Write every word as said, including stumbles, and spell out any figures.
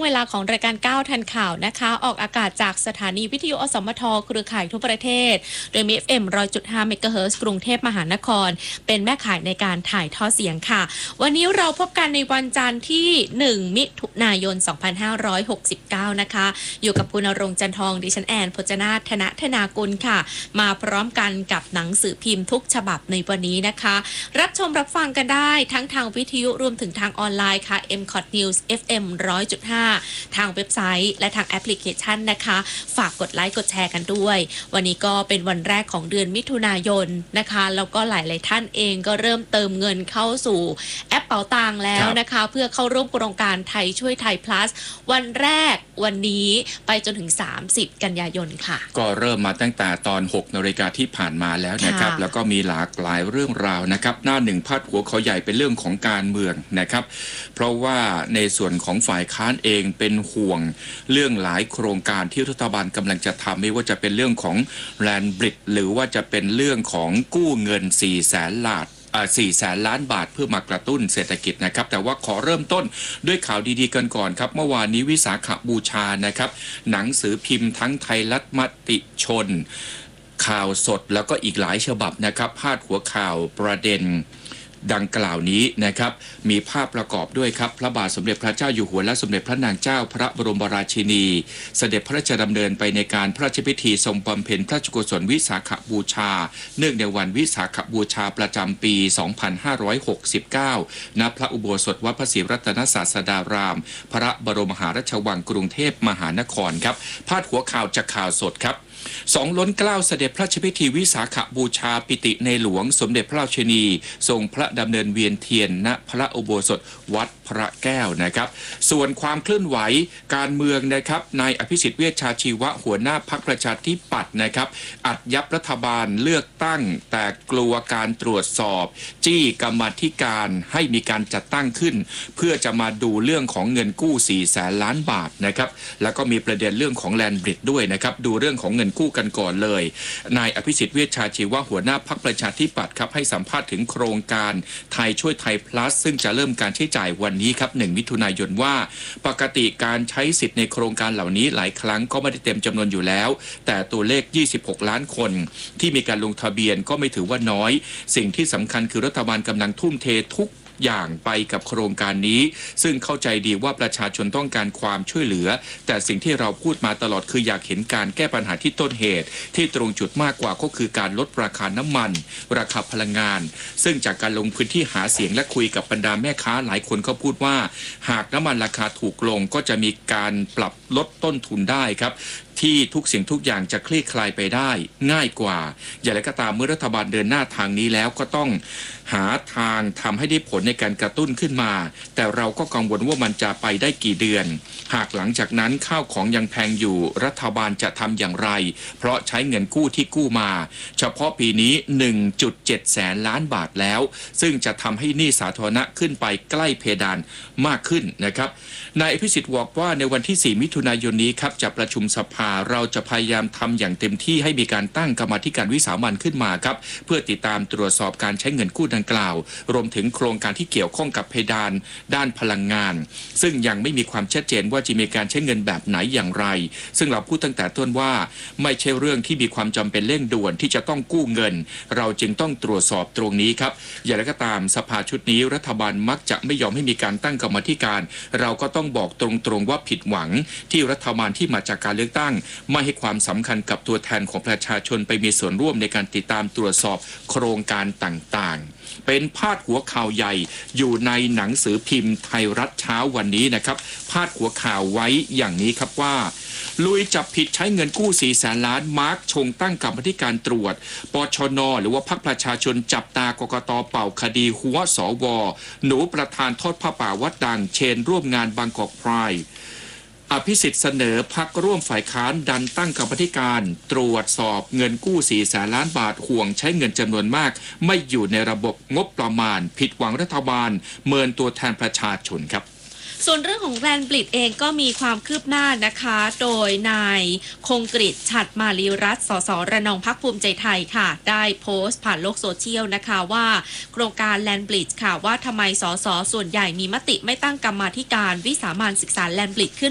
วงเวลาของรายการก้าวทันข่าวนะคะออกอากาศจากสถานีวิทยุอสมทเครือข่ายทั่วประเทศโดยมี เอฟ เอ็ม หนึ่งร้อยจุดห้า เมกะเฮิรตซ์กรุงเทพมหานครเป็นแม่ข่ายในการถ่ายทอดเสียงค่ะวันนี้เราพบกันในวันจันทร์ที่หนึ่งมิถุนายนสองพันห้าร้อยหกสิบเก้านะคะอยู่กับคุณณรงค์จันทองดิฉันแอนพจนาถธนธนากุลค่ะมาพร้อมกันกับหนังสือพิมพ์ทุกฉบับในวันนี้นะคะรับชมรับฟังกันได้ทั้งทางวิทยุรวมถึงทางออนไลน์ค่ะ เอ็ม คอท News เอฟ เอ็ม หนึ่งร้อยจุดห้า ทางเว็บไซต์และทางแอปพลิเคชันนะคะฝากกดไลค์กดแชร์กันด้วยวันนี้ก็เป็นวันแรกของเดือนมิถุนายนนะคะแล้วก็หลายๆท่านเองก็เริ่มเติมเงินเข้าสู่แอปเป๋าตังค์แล้วนะคะเพื่อเข้าร่วมโครงการไทยช่วยไทย plus วันแรกวันนี้ไปจนถึงสามสิบกันยายนค่ะก็เริ่มมาตั้งแต่ตอนหกนาฬิกาที่ผ่านมาแล้วนะครับแล้วก็มีหลากหลายเรื่องราวนะครับหน้าหนึ่งพาดหัวเขาใหญ่เป็นเรื่องของการเมืองนะครับเพราะว่าในส่วนของฝ่ายค้านเองเป็นห่วงเรื่องหลายโครงการที่รัฐบาลกำลังจะทำไม่ว่าจะเป็นเรื่องของแลนด์บริดจ์หรือว่าจะเป็นเรื่องของกู้เงินสี่แสนล้านสี่แสนล้านบาทเพื่อมากระตุ้นเศรษฐกิจนะครับแต่ว่าขอเริ่มต้นด้วยข่าวดีๆกันก่อนครับเมื่อวานนี้วิสาขบูชานะครับหนังสือพิมพ์ทั้งไทยรัฐมติชนข่าวสดแล้วก็อีกหลายฉบับนะครับพาดหัวข่าวประเด็นดังกล่าวนี้นะครับมีภาพประกอบด้วยครับพระบาทสมเด็จพระเจ้าอยู่หัวและสมเด็จพระนางเจ้าพระบรมราชินีเสด็จพระราชดำเนินไปในการพระราชพิธีทรงบำเพ็ญพระราชกุศลวิสาขบูชาเนื่องในวันวิสาขบูชาประจำปี สองพันห้าร้อยหกสิบเก้า ณ พระอุโบสถวัดพระศรีรัตนศาสดาราม พระบรมมหาราชวังกรุงเทพมหานครครับพาดหัวข่าวจากข่าวสดครับสองล้นเกล้าเสด็จพระราชพิธีวิสาขบูชาปิติในหลวงสมเด็จพระราชินีทรงพระดำเนินเวียนเทียนณพระอุโบสถวัดพระแก้วนะครับส่วนความเคลื่อนไหวการเมืองนะครับนายอภิสิทธิ์เวชชาชีวะหัวหน้าพรรคประชาธิปัตย์นะครับอัดยับรัฐบาลเลือกตั้งแต่กลัวการตรวจสอบจี้กรรมาธิการให้มีการจัดตั้งขึ้นเพื่อจะมาดูเรื่องของเงินกู้สี่แสนล้านบาทนะครับแล้วก็มีประเด็นเรื่องของแลนด์บริดจ์ด้วยนะครับดูเรื่องของเงินกู้กันก่อนเลยนายอภิสิทธิ์เวชชาชีวะหัวหน้าพรรคประชาธิปัตย์ครับให้สัมภาษณ์ถึงโครงการไทยช่วยไทย plus ซึ่งจะเริ่มการใช้จ่ายวันนี้ครับหนึ่งมิถุนายนว่าปกติการใช้สิทธิ์ในโครงการเหล่านี้หลายครั้งก็ไม่ได้เต็มจำนวนอยู่แล้วแต่ตัวเลขยี่สิบหกล้านคนที่มีการลงทะเบียนก็ไม่ถือว่าน้อยสิ่งที่สำคัญคือรัฐบาลกำลังทุ่มเททุกอย่างไปกับโครงการนี้ซึ่งเข้าใจดีว่าประชาชนต้องการความช่วยเหลือแต่สิ่งที่เราพูดมาตลอดคืออยากเห็นการแก้ปัญหาที่ต้นเหตุที่ตรงจุดมากกว่าก็คือการลดราคาน้ำมันราคาพลังงานซึ่งจากการลงพื้นที่หาเสียงและคุยกับบรรดาแม่ค้าหลายคนก็พูดว่าหากน้ำมันราคาถูกลงก็จะมีการปรับลดต้นทุนได้ครับที่ทุกสิ่งทุกอย่างจะคลี่คลายไปได้ง่ายกว่าอย่างไรก็ตามเมื่อรัฐบาลเดินหน้าทางนี้แล้วก็ต้องหาทางทำให้ได้ผลในการกระตุ้นขึ้นมาแต่เราก็กังวลว่ามันจะไปได้กี่เดือนหากหลังจากนั้นข้าวของยังแพงอยู่รัฐบาลจะทำอย่างไรเพราะใช้เงินกู้ที่กู้มาเฉพาะปีนี้ หนึ่งจุดเจ็ด แสนล้านบาทแล้วซึ่งจะทำให้หนี้สาธารณะขึ้นไปใกล้เพดานมากขึ้นนะครับนายอภิสิทธิ์บอกว่าในวันที่สี่มิถุนายนนี้ครับจะประชุมสภาเราจะพยายามทำอย่างเต็มที่ให้มีการตั้งกรรมาธิการวิสามัญขึ้นมาครับเพื่อติดตามตรวจสอบการใช้เงินกู้ดังกล่าวรวมถึงโครงการที่เกี่ยวข้องกับเพดานด้านพลังงานซึ่งยังไม่มีความชัดเจนว่าจะมีการใช้เงินแบบไหนอย่างไรซึ่งเราพูดตั้งแต่ต้นว่าไม่ใช่เรื่องที่มีความจำเป็นเร่งด่วนที่จะต้องกู้เงินเราจึงต้องตรวจสอบตรงนี้ครับอย่างไรก็ตามสภาชุดนี้รัฐบาลมักจะไม่ยอมให้มีการตั้งกรรมาธิการเราก็ต้องบอกตรงๆว่าผิดหวังที่รัฐบาลที่มาจากการเลือกตั้งไม่ให้ความสำคัญกับตัวแทนของประชาชนไปมีส่วนร่วมในการติดตามตรวจสอบโครงการต่างๆเป็นพาดหัวข่าวใหญ่อยู่ในหนังสือพิมพ์ไทยรัฐเช้าวันนี้นะครับพาดหัวข่าวไว้อย่างนี้ครับว่าลุยจับผิดใช้เงินกู้สี่แสนล้านมาร์กชงตั้งกรรมาธิการตรวจปชนหรือว่าพรรคประชาชนจับตากกตเป่าคดีหัวสวหนูประธานทอดผ้าป่าวัดดังเชนร่วมงานบางกอกไพร์อภิสิทธิ์เสนอพรรคร่วมฝ่ายค้านดันตั้งกรรมาธิการตรวจสอบเงินกู้สี่แสนล้านบาทห่วงใช้เงินจำนวนมากไม่อยู่ในระบบงบประมาณผิดหวังรัฐบาลเมินตัวแทนประชาชนครับส่วนเรื่องของแลนด์บริดจ์เองก็มีความคืบหน้านะคะโดยนายคงกฤษฉัตรมาลีรัตน์สสระนองพรรคภูมิใจไทยค่ะได้โพสต์ผ่านโลกโซเชียลนะคะว่าโครงการแลนด์บริดจ์ค่ะว่าทำไมสสส่วนใหญ่มีมติไม่ตั้งกรรมาธิการวิสามัญศึกษาแลนด์บริดจ์ขึ้น